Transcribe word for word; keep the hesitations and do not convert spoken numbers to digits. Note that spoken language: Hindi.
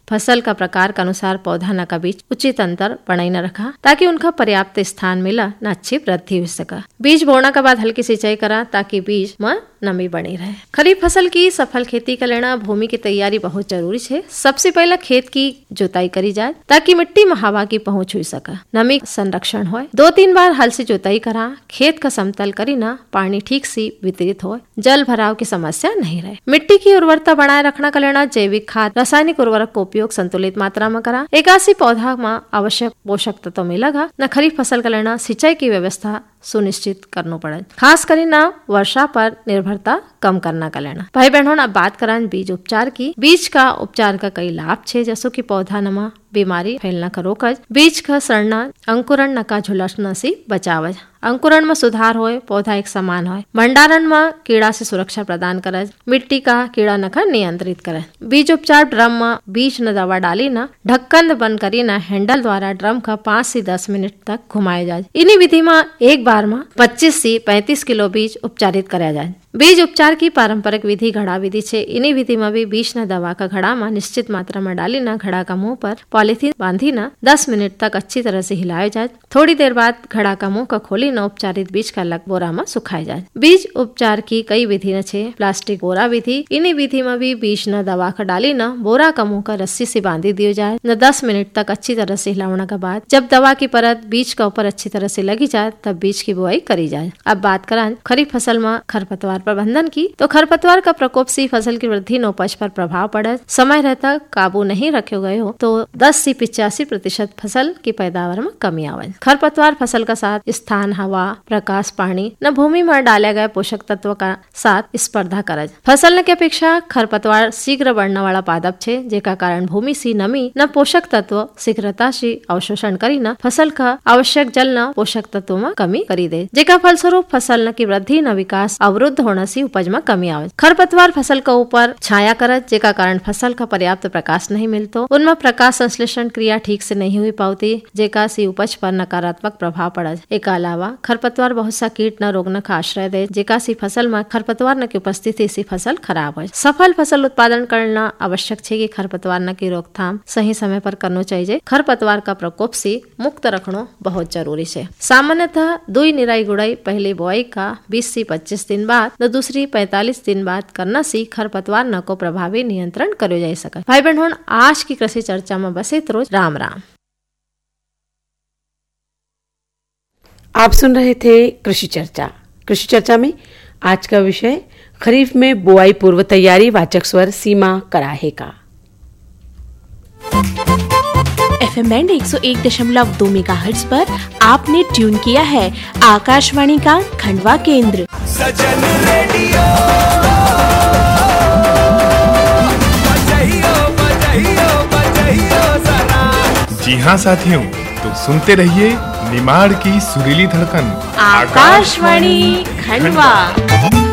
फसल का प्रकार के अनुसार पौधा न का बीच उचित अंतर बनाई न रखा ताकि उनका पर्याप्त स्थान मिला न अच्छी वृद्धि हो सका। बीज बोना के बाद हल्की सिंचाई करा ताकि बीज में नमी बनी रहे। खरीफ फसल की सफल खेती का लेना भूमि की तैयारी बहुत जरूरी है। सबसे पहले खेत की जुताई करी जाए ताकि मिट्टी में हवा की पहुंच हो सका, नमी संरक्षण हो। दो तीन बार हल से जुताई करा, खेत का समतल करी ना, पानी ठीक से वितरित हो, जल भराव की समस्या नहीं रहे। मिट्टी की उर्वरता बनाए रखना का लेना जैविक खाद रासायनिक उर्वरक का उपयोग संतुलित मात्रा में करा। एकासी पौधा में आवश्यक पोषक तत्व मिलेगा। न खरीफ फसल का लेना सिंचाई की व्यवस्था सुनिश्चित करना पड़े, खास कर ना वर्षा पर निर्भरता कम करना का लेना। भाई बहनों, अब बात करें बीज उपचार की। बीज का उपचार का कई लाभ छे, जैसो कि पौधा नमा बीमारी फैलना का रोकज, बीज का सड़ना, अंकुरण न का झुलसना से बचावज, अंकुरण में सुधार होए, पौधा एक समान होए, भंडारण में कीड़ा से सुरक्षा प्रदान करे, मिट्टी का कीड़ा न का नियंत्रित करे। बीज उपचार ड्रम में बीज न दवा डाली ना, ढक्कन बंद करी ना, हैंडल द्वारा ड्रम का पाँच से दस मिनट तक घुमाए जाए। इन्हीं विधि में एक बार में पच्चीस से पैंतीस किलो बीज उपचारित कराया जाए। बीज उपचार की पारंपरिक विधि घड़ा विधि छे। इन्हीं विधि में भी बीज न दवा का घड़ा में निश्चित मात्रा में डाली ना, घड़ा का मुंह पर पॉलिथीन बांधी ना, दस मिनट तक अच्छी तरह से हिलाया जाए। थोड़ी देर बाद घड़ा का मुंह का खोली ना, उपचारित बीज का अलग बोरा में सुखाया जाए। बीज उपचार की कई विधि न छे। प्लास्टिक बोरा विधि, इन्हीं विधि में भी बीज न दवा का डाली ना, बोरा का मुंह का रस्सी से बांधी दिया जाए न, दस मिनट तक अच्छी तरह से हिलाने के बाद जब दवा की परत बीज का ऊपर अच्छी तरह से लगी जाए तब बीज की बुआई करी जाए। अब बात करें खरीफ फसल में खरपतवार प्रबंधन की, तो खरपतवार का प्रकोप से फसल की वृद्धि न उपज पर प्रभाव पड़े। समय रहता काबू नहीं रखे गए हो तो दस से पिचासी प्रतिशत फसल की पैदावार में कमी आवे। खरपतवार फसल का साथ स्थान, हवा, प्रकाश, पानी न भूमि में डाले गए पोषक तत्व का साथ स्पर्धा करे। फसल की अपेक्षा खरपतवार शीघ्र बढ़ने वाला पादप छे, जेका कारण भूमि से नमी न पोषक तत्व शीघ्रता से अवशोषण करी न फसल का आवश्यक जल न पोषक तत्व में कमी करी दे, जेका फलस्वरूप फसल न की वृद्धि न विकास अवरुद्ध होने से उपज में कमी आवे। खरपतवार फसल का ऊपर छाया करत, जेका कारण फसल का पर्याप्त प्रकाश नहीं मिलतो, उनमें प्रकाश संश्लेषण क्रिया ठीक से नहीं हुई पाती, जेका से उपज पर नकारात्मक प्रभाव पड़ा। एक अलावा खरपतवार बहुत सा कीट न रोग न का आश्रय दे, जेका से फसल में खरपतवार न की उपस्थिति से फसल खराब हो। सफल फसल उत्पादन करना आवश्यक है कि खरपतवार न की रोकथाम सही समय पर करना चाहिए। खरपतवार का प्रकोप से मुक्त रखना बहुत जरूरी है। सामान्यतः दुई निराई गुड़ाई पहले बुआई का बीस से पच्चीस दिन बाद न दूसरी पैंतालीस दिन बाद करना से खरपतवार न को प्रभावी नियंत्रण करो जा सके। भाई बहन, आज की कृषि चर्चा में बस इतना। राम राम। आप सुन रहे थे कृषि चर्चा। कृषि चर्चा में आज का विषय खरीफ में बुआई पूर्व तैयारी, वाचक स्वर सीमा कराहे का। एफएम बैंड एक सौ एक दशमलव दो मेगाहर्ट्ज पर आपने ट्यून किया है आकाशवाणी का खंडवा केंद्र। सजन रेडियो बजाइयो बजाइयो बजाइयो जरा। जी हाँ साथियों, तो सुनते रहिए निमाड़ की सुरीली धड़कन आकाशवाणी खंडवा।